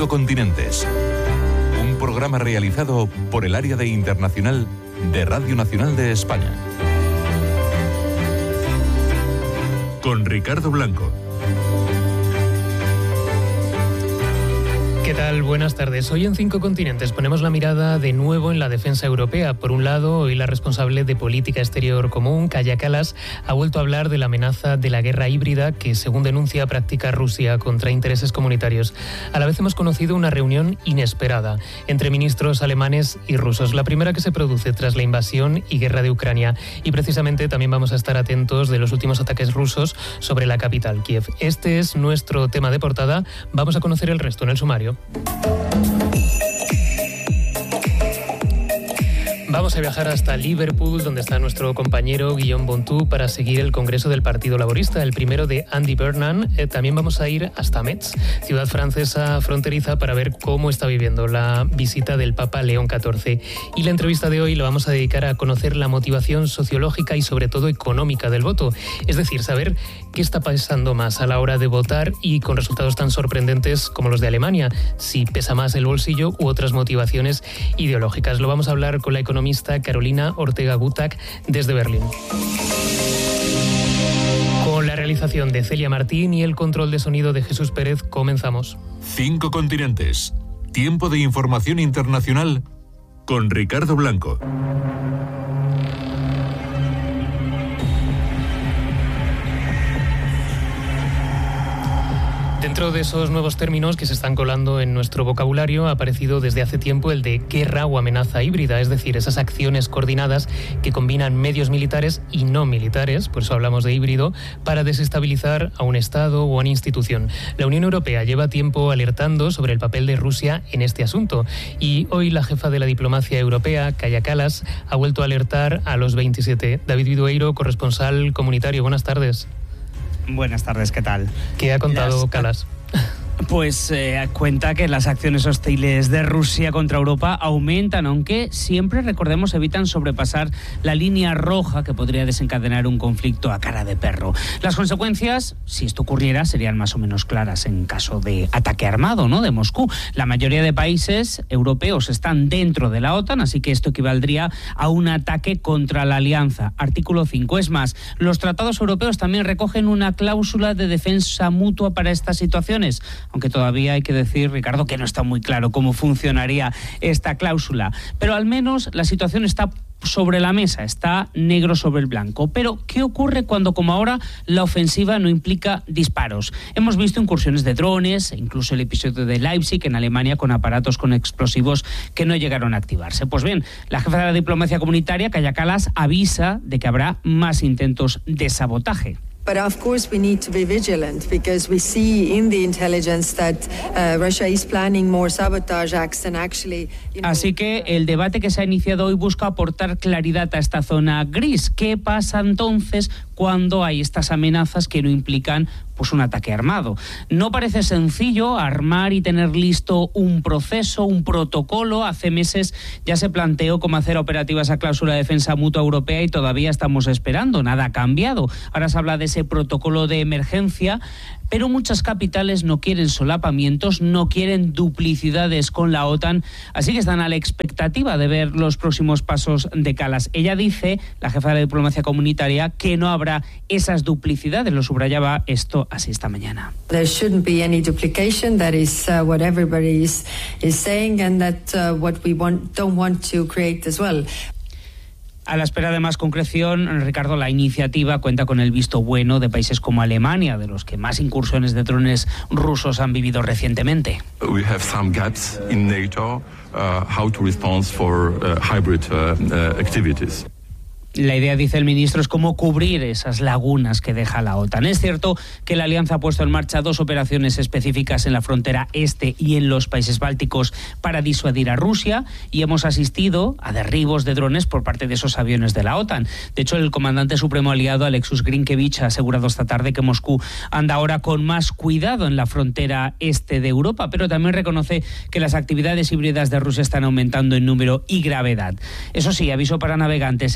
5 continentes. Un programa realizado por el Área de Internacional de Radio Nacional de España. Con Ricardo Blanco. ¿Qué tal? Buenas tardes. Hoy en 5 continentes ponemos la mirada de nuevo en la defensa europea. Por un lado, hoy la responsable de Política Exterior Común, Kaja Kallas, ha vuelto a hablar de la amenaza de la guerra híbrida que, según denuncia, practica Rusia contra intereses comunitarios. A la vez hemos conocido una reunión inesperada entre ministros alemanes y rusos, la primera que se produce tras la invasión y guerra de Ucrania. Y precisamente también vamos a estar atentos de los últimos ataques rusos sobre la capital, Kiev. Este es nuestro tema de portada. Vamos a conocer el resto en el sumario. Vamos a viajar hasta Liverpool, donde está nuestro compañero Guillaume Bontou, para seguir el Congreso del Partido Laborista, el primero de Andy Burnham. También vamos a ir hasta Metz, ciudad francesa fronteriza, para ver cómo está viviendo la visita del Papa León XIV. Y la entrevista de hoy la vamos a dedicar a conocer la motivación sociológica y sobre todo económica del voto. Es decir, saber qué está pasando más a la hora de votar y con resultados tan sorprendentes como los de Alemania, si pesa más el bolsillo u otras motivaciones ideológicas. Lo vamos a hablar con la economista Carolina Ortega Gutak desde Berlín. Con la realización de Celia Martín y el control de sonido de Jesús Pérez, comenzamos. 5 continentes. Tiempo de información internacional con Ricardo Blanco. Dentro de esos nuevos términos que se están colando en nuestro vocabulario ha aparecido desde hace tiempo el de guerra o amenaza híbrida, es decir, esas acciones coordinadas que combinan medios militares y no militares, por eso hablamos de híbrido, para desestabilizar a un Estado o a una institución. La Unión Europea lleva tiempo alertando sobre el papel de Rusia en este asunto y hoy la jefa de la diplomacia europea, Kaja Kallas, ha vuelto a alertar a los 27. David Vidueiro, corresponsal comunitario, buenas tardes. Buenas tardes, ¿qué tal? ¿Qué ha contado Kallas? Pues cuenta que las acciones hostiles de Rusia contra Europa aumentan, aunque siempre, recordemos, evitan sobrepasar la línea roja que podría desencadenar un conflicto a cara de perro. Las consecuencias, si esto ocurriera, serían más o menos claras en caso de ataque armado, ¿no?, de Moscú. La mayoría de países europeos están dentro de la OTAN, así que esto equivaldría a un ataque contra la alianza. Artículo 5. Es más, los tratados europeos también recogen una cláusula de defensa mutua para estas situaciones, aunque todavía hay que decir, Ricardo, que no está muy claro cómo funcionaría esta cláusula. Pero al menos la situación está sobre la mesa, está negro sobre el blanco. Pero, ¿qué ocurre cuando, como ahora, la ofensiva no implica disparos? Hemos visto incursiones de drones, incluso el episodio de Leipzig en Alemania con aparatos con explosivos que no llegaron a activarse. Pues bien, la jefa de la diplomacia comunitaria, Kaja Kallas, avisa de que habrá más intentos de sabotaje. But of course we need to be vigilant because we see in the intelligence that Russia is planning more sabotage acts and actually... Así que el debate que se ha iniciado hoy busca aportar claridad a esta zona gris. ¿Qué pasa entonces cuando hay estas amenazas que no implican pues un ataque armado? No parece sencillo armar y tener listo un proceso, un protocolo. Hace meses ya se planteó cómo hacer operativa esa cláusula de defensa mutua europea y todavía estamos esperando. Nada ha cambiado. Ahora se habla de ese protocolo de emergencia, pero muchas capitales no quieren solapamientos, no quieren duplicidades con la OTAN, así que están a la expectativa de ver los próximos pasos de Kallas. Ella dice, la jefa de la diplomacia comunitaria, que no habrá esas duplicidades, lo subrayaba esto así esta mañana. There shouldn't be any duplication, that is what everybody is saying and that what we don't want to create as well. A la espera de más concreción, Ricardo, la iniciativa cuenta con el visto bueno de países como Alemania, de los que más incursiones de drones rusos han vivido recientemente. We have some gaps in NATO, how to respond for hybrid activities. La idea, dice el ministro, es cómo cubrir esas lagunas que deja la OTAN. Es cierto que la alianza ha puesto en marcha 2 operaciones específicas en la frontera este y en los países bálticos para disuadir a Rusia, y hemos asistido a derribos de drones por parte de esos aviones de la OTAN. De hecho, el comandante supremo aliado, Alexus Grinkevich, ha asegurado esta tarde que Moscú anda ahora con más cuidado en la frontera este de Europa, pero también reconoce que las actividades híbridas de Rusia están aumentando en número y gravedad. Eso sí, aviso para navegantes, él explica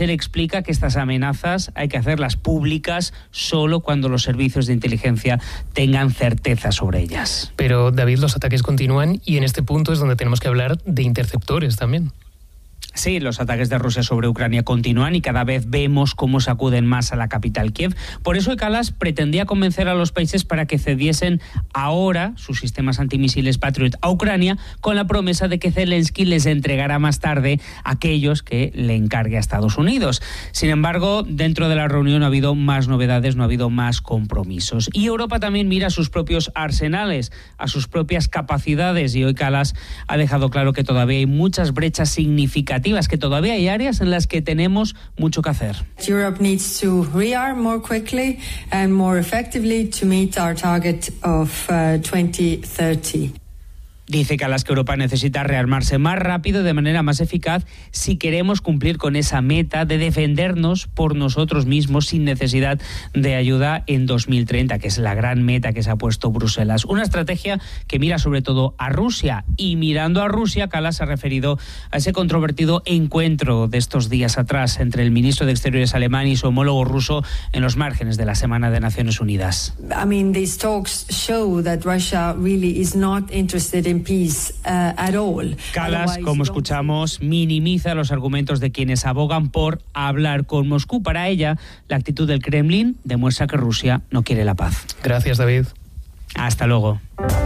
indica que estas amenazas hay que hacerlas públicas solo cuando los servicios de inteligencia tengan certeza sobre ellas. Pero, David, los ataques continúan y en este punto es donde tenemos que hablar de interceptores también. Sí, los ataques de Rusia sobre Ucrania continúan y cada vez vemos cómo se acuden más a la capital, Kiev. Por eso Kallas pretendía convencer a los países para que cediesen ahora sus sistemas antimisiles Patriot a Ucrania, con la promesa de que Zelensky les entregará más tarde aquellos que le encargue a Estados Unidos. Sin embargo, dentro de la reunión no ha habido más novedades, no ha habido más compromisos. Y Europa también mira a sus propios arsenales, a sus propias capacidades, y hoy Kallas ha dejado claro que todavía hay muchas brechas significativas, que todavía hay áreas en las que tenemos mucho que hacer. Europe needs to rearm more quickly and more effectively to meet our target of 2030. Dice Kallas que Europa necesita rearmarse más rápido y de manera más eficaz si queremos cumplir con esa meta de defendernos por nosotros mismos sin necesidad de ayuda en 2030, que es la gran meta que se ha puesto Bruselas. Una estrategia que mira sobre todo a Rusia, y mirando a Rusia, Kallas se ha referido a ese controvertido encuentro de estos días atrás entre el ministro de Exteriores alemán y su homólogo ruso en los márgenes de la Semana de Naciones Unidas. I mean, these talks show that Russia really is not interested in peace at all. Kallas, como escuchamos, minimiza los argumentos de quienes abogan por hablar con Moscú. Para ella, la actitud del Kremlin demuestra que Rusia no quiere la paz. Gracias, David. Hasta luego.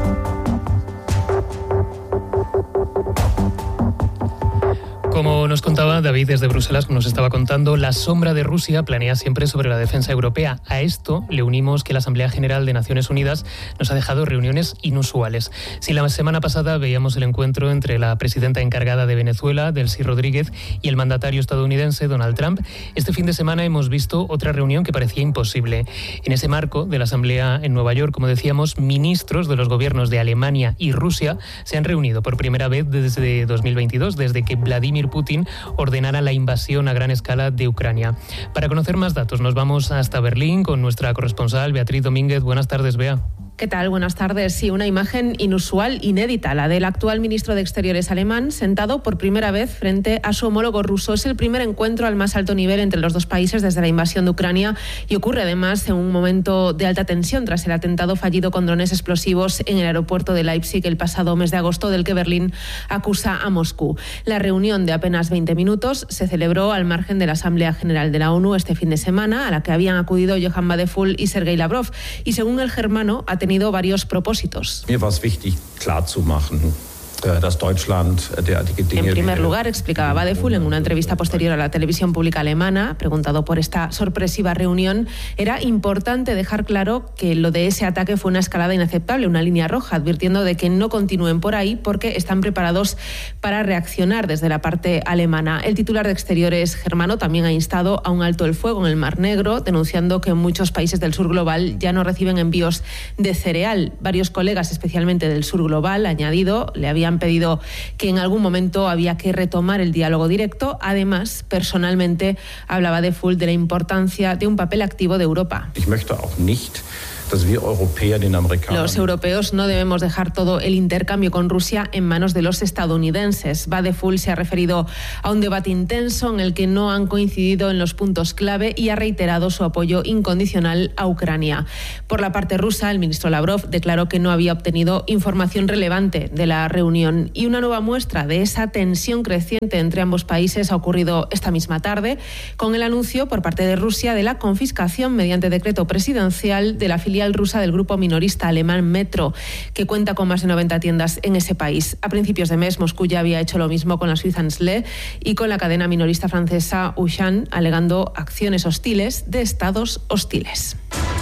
Como nos contaba David desde Bruselas, como nos estaba contando, la sombra de Rusia planea siempre sobre la defensa europea. A esto le unimos que la Asamblea General de Naciones Unidas nos ha dejado reuniones inusuales. Si la semana pasada veíamos el encuentro entre la presidenta encargada de Venezuela, Delcy Rodríguez, y el mandatario estadounidense, Donald Trump, este fin de semana hemos visto otra reunión que parecía imposible. En ese marco de la Asamblea en Nueva York, como decíamos, ministros de los gobiernos de Alemania y Rusia se han reunido por primera vez desde 2022, desde que Vladimir Putin ordenara la invasión a gran escala de Ucrania. Para conocer más datos nos vamos hasta Berlín con nuestra corresponsal Beatriz Domínguez. Buenas tardes, Bea. ¿Qué tal? Buenas tardes. Sí, una imagen inusual, inédita, la del actual ministro de Exteriores alemán, sentado por primera vez frente a su homólogo ruso. Es el primer encuentro al más alto nivel entre los dos países desde la invasión de Ucrania y ocurre además en un momento de alta tensión tras el atentado fallido con drones explosivos en el aeropuerto de Leipzig el pasado mes de agosto, del que Berlín acusa a Moscú. La reunión de apenas 20 minutos se celebró al margen de la Asamblea General de la ONU este fin de semana, a la que habían acudido Johann Wadephul y Sergei Lavrov, y según el germano ha tenido varios propósitos. Mir war es wichtig, klarzumachen, dass Deutschland derartige Dinge. En primer lugar, explicaba Wadephul en una entrevista posterior a la televisión pública alemana, preguntado por esta sorpresiva reunión, era importante dejar claro que lo de ese ataque fue una escalada inaceptable, una línea roja, advirtiendo de que no continúen por ahí porque están preparados para reaccionar desde la parte alemana. El titular de Exteriores germano también ha instado a un alto el fuego en el Mar Negro, denunciando que muchos países del sur global ya no reciben envíos de cereal. Varios colegas, especialmente del sur global, añadido, le habían pedido que en algún momento había que retomar el diálogo directo. Además, personalmente hablaba Wadephul de la importancia de un papel activo de Europa. Ich möchte auch nicht, dass wir Europäer den Amerikanern. Los europeos no debemos dejar todo el intercambio con Rusia en manos de los estadounidenses. Wadephul se ha referido a un debate intenso en el que no han coincidido en los puntos clave y ha reiterado su apoyo incondicional a Ucrania. Por la parte rusa, el ministro Lavrov declaró que no había obtenido información relevante de la reunión, y una nueva muestra de esa tensión creciente entre ambos países ha ocurrido esta misma tarde con el anuncio por parte de Rusia de la confiscación mediante decreto presidencial de la filial rusa del grupo minorista alemán Metro, que cuenta con más de 90 tiendas en ese país. A principios de mes, Moscú ya había hecho lo mismo con la suiza Nestlé y con la cadena minorista francesa Auchan, alegando acciones hostiles de estados hostiles.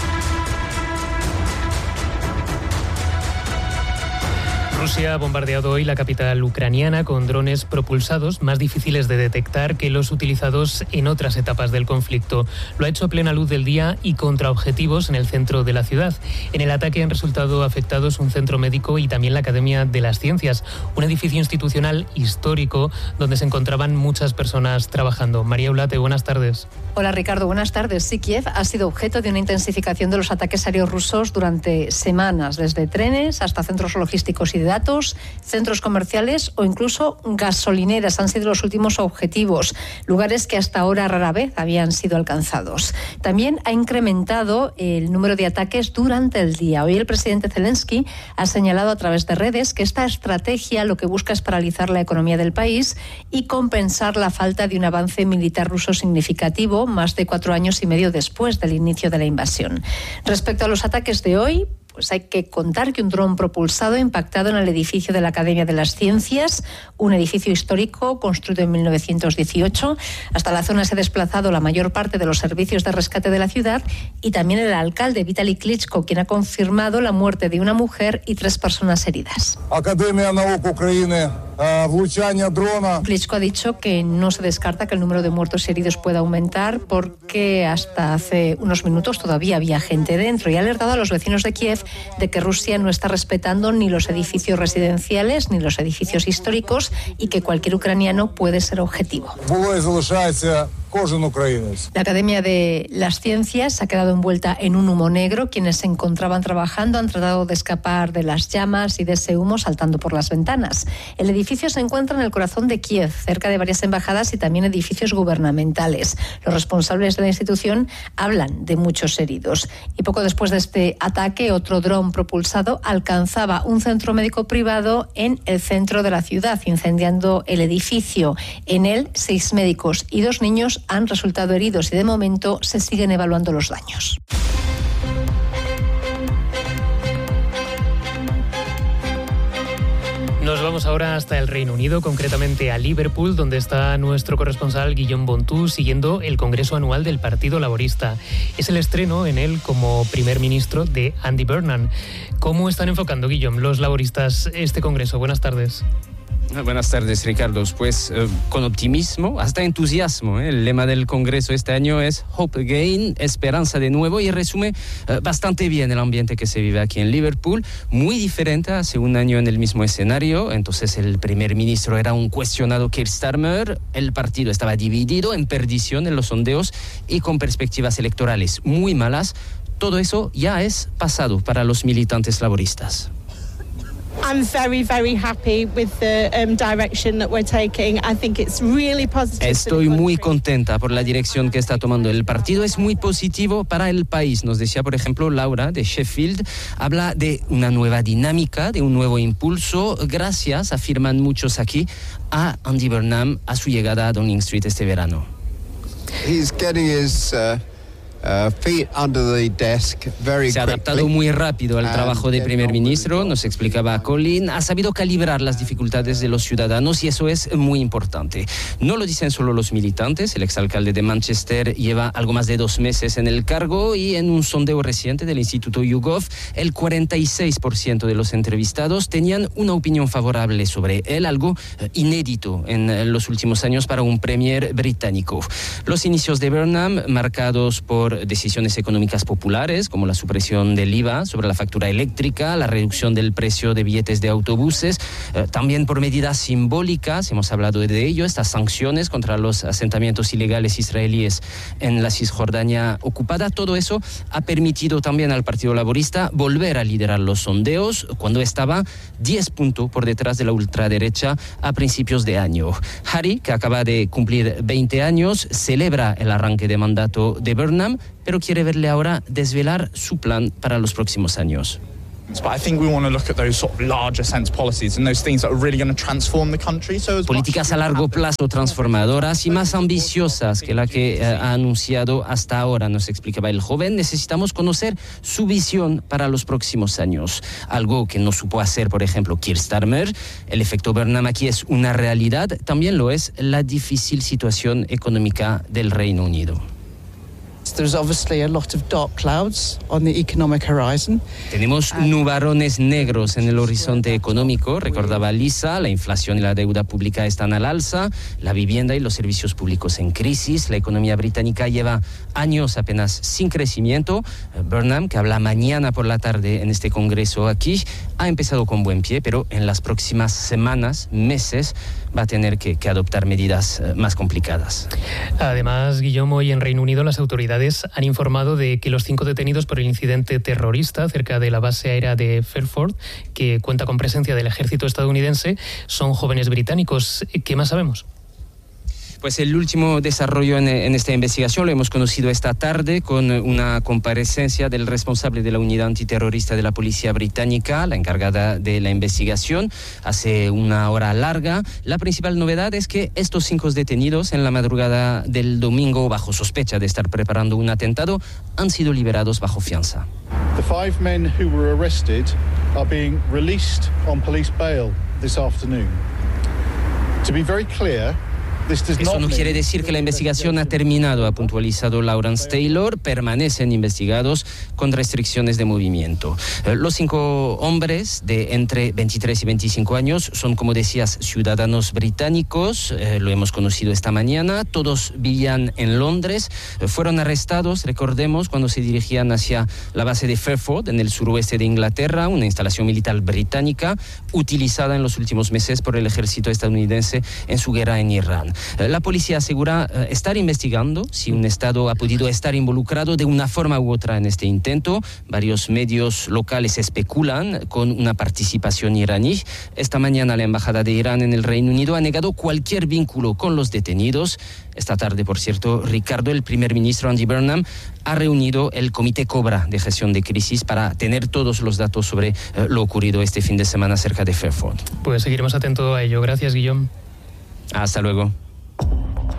Rusia ha bombardeado hoy la capital ucraniana con drones propulsados más difíciles de detectar que los utilizados en otras etapas del conflicto. Lo ha hecho a plena luz del día y contra objetivos en el centro de la ciudad. En el ataque han resultado afectados un centro médico y también la Academia de las Ciencias, un edificio institucional histórico donde se encontraban muchas personas trabajando. María Ulate, buenas tardes. Hola Ricardo, buenas tardes. Sí, Kiev ha sido objeto de una intensificación de los ataques aéreos rusos durante semanas, desde trenes hasta centros logísticos y de bachilleratos, centros comerciales o incluso gasolineras han sido los últimos objetivos, lugares que hasta ahora rara vez habían sido alcanzados. También ha incrementado el número de ataques durante el día. Hoy el presidente Zelensky ha señalado a través de redes que esta estrategia lo que busca es paralizar la economía del país y compensar la falta de un avance militar ruso significativo más de 4 años y medio después del inicio de la invasión. Respecto a los ataques de hoy, pues hay que contar que un dron propulsado ha impactado en el edificio de la Academia de las Ciencias, un edificio histórico construido en 1918. Hasta la zona se ha desplazado la mayor parte de los servicios de rescate de la ciudad y también el alcalde Vitaly Klitschko, quien ha confirmado la muerte de una mujer y 3 personas heridas. Klitschko ha dicho que no se descarta que el número de muertos y heridos pueda aumentar porque hasta hace unos minutos todavía había gente dentro y ha alertado a los vecinos de Kiev de que Rusia no está respetando ni los edificios residenciales ni los edificios históricos y que cualquier ucraniano puede ser objetivo. La Academia de las Ciencias ha quedado envuelta en un humo negro. Quienes se encontraban trabajando han tratado de escapar de las llamas y de ese humo saltando por las ventanas. El edificio se encuentra en el corazón de Kiev, cerca de varias embajadas y también edificios gubernamentales. Los responsables de la institución hablan de muchos heridos. Y poco después de este ataque, otro dron propulsado alcanzaba un centro médico privado en el centro de la ciudad, incendiando el edificio. En él, 6 médicos y 2 niños han resultado heridos y de momento se siguen evaluando los daños. Nos vamos ahora hasta el Reino Unido, concretamente a Liverpool, donde está nuestro corresponsal Guillaume Bontou siguiendo el Congreso Anual del Partido Laborista. Es el estreno en él como primer ministro de Andy Burnham. ¿Cómo están enfocando, Guillaume, los laboristas este Congreso? Buenas tardes. Buenas tardes, Ricardo. Pues con optimismo, hasta entusiasmo. El lema del Congreso este año es Hope Again, esperanza de nuevo, y resume bastante bien el ambiente que se vive aquí en Liverpool. Muy diferente hace un año en el mismo escenario. Entonces el primer ministro era un cuestionado Keir Starmer. El partido estaba dividido, en perdición en los sondeos y con perspectivas electorales muy malas. Todo eso ya es pasado para los militantes laboristas. I'm very, very happy with the direction that we're taking. I think it's really positive. Estoy muy contenta por la dirección que está tomando el partido. Es muy positivo para el país. Nos decía, por ejemplo, Laura de Sheffield. Habla de una nueva dinámica, de un nuevo impulso. Gracias, afirman muchos aquí, a Andy Burnham, a su llegada a Downing Street este verano. He's getting his feet under the desk very Se ha adaptado muy rápido al trabajo de primer ministro, nos explicaba Colin. Ha sabido calibrar las dificultades de los ciudadanos y eso es muy importante. No lo dicen solo los militantes. El exalcalde de Manchester lleva algo más de 2 meses en el cargo y en un sondeo reciente del Instituto YouGov, el 46% de los entrevistados tenían una opinión favorable sobre él, algo inédito en los últimos años para un premier británico. Los inicios de Burnham, marcados por decisiones económicas populares, como la supresión del IVA sobre la factura eléctrica, la reducción del precio de billetes de autobuses, también por medidas simbólicas, hemos hablado de ello, estas sanciones contra los asentamientos ilegales israelíes en la Cisjordania ocupada. Todo eso ha permitido también al Partido Laborista volver a liderar los sondeos cuando estaba 10 puntos por detrás de la ultraderecha a principios de año. Harry, que acaba de cumplir 20 años, celebra el arranque de mandato de Burnham, pero quiere verle ahora desvelar su plan para los próximos años. Políticas a largo plazo transformadoras y más ambiciosas que la que ha anunciado hasta ahora, nos explicaba el joven. Necesitamos conocer su visión para los próximos años. Algo que no supo hacer, por ejemplo, Keir Starmer. El efecto Burnham aquí es una realidad. También lo es la difícil situación económica del Reino Unido. There's obviously a lot of dark clouds on the economic horizon. Tenemos nubarrones negros en el horizonte económico, recordaba Lisa. La inflación y la deuda pública están al alza, la vivienda y los servicios públicos en crisis. La economía británica lleva años apenas sin crecimiento. Burnham, que habla mañana por la tarde en este congreso aquí, ha empezado con buen pie, pero en las próximas semanas, meses, va a tener que adoptar medidas más complicadas. Además, Guillermo, hoy en Reino Unido las autoridades autoridades han informado de que los 5 detenidos por el incidente terrorista cerca de la base aérea de Fairford, que cuenta con presencia del ejército estadounidense, son jóvenes británicos. ¿Qué más sabemos? Pues el último desarrollo en esta investigación lo hemos conocido esta tarde con una comparecencia del responsable de la unidad antiterrorista de la policía británica, la encargada de la investigación, hace una hora larga. La principal novedad es que estos 5 detenidos en la madrugada del domingo, bajo sospecha de estar preparando un atentado, han sido liberados bajo fianza. The 5 men who were arrested are being released on police bail this afternoon. To be very clear, eso no quiere decir que la investigación ha terminado, ha puntualizado Lawrence Taylor. Permanecen investigados con restricciones de movimiento. Los 5 hombres de entre 23 y 25 años son, como decías, ciudadanos británicos. Lo hemos conocido esta mañana. Todos vivían en Londres. Fueron arrestados, recordemos, cuando se dirigían hacia la base de Fairford, en el suroeste de Inglaterra, una instalación militar británica utilizada en los últimos meses por el ejército estadounidense en su guerra en Irán. La policía asegura estar investigando si un Estado ha podido estar involucrado de una forma u otra en este intento. Varios medios locales especulan con una participación iraní. Esta mañana la Embajada de Irán en el Reino Unido ha negado cualquier vínculo con los detenidos. Esta tarde, por cierto, Ricardo, el primer ministro Andy Burnham, ha reunido el Comité Cobra de Gestión de Crisis para tener todos los datos sobre lo ocurrido este fin de semana cerca de Fairford. Pues seguiremos atentos a ello. Gracias, Guillaume. Hasta luego.